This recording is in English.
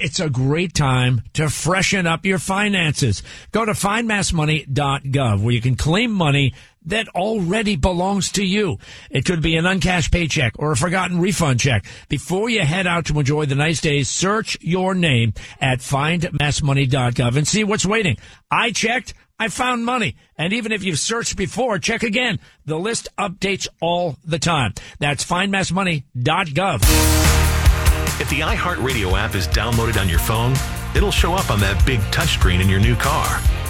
it's a great time to freshen up your finances. Go to findmassmoney.gov where you can claim money that already belongs to you. It could be an uncashed paycheck or a forgotten refund check. Before you head out to enjoy the nice days, search your name at findmassmoney.gov and see what's waiting. I checked. I found money. And even if you've searched before, check again. The list updates all the time. That's findmassmoney.gov. If the iHeartRadio app is downloaded on your phone, it'll show up on that big touchscreen in your new car.